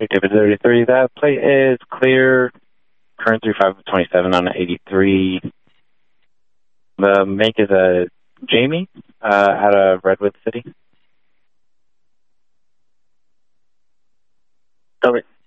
David 33. That plate is clear. Current 3527 on 83. The make is a Jamie out of Redwood City. Okay.